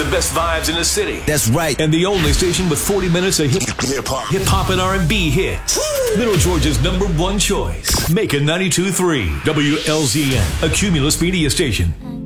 best vibes in the city. That's right. And the only station with 40 minutes of hip-hop and R&B hits. Middle Georgia's #1 choice. Macon 92.3 WLZN, a Cumulus media station.